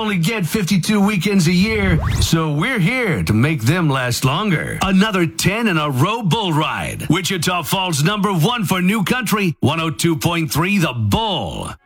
only get 52 weekends a year, so we're here to make them last longer. Another 10 in a row bull ride. Wichita Falls #1 for New Country, 102.3 The Bull.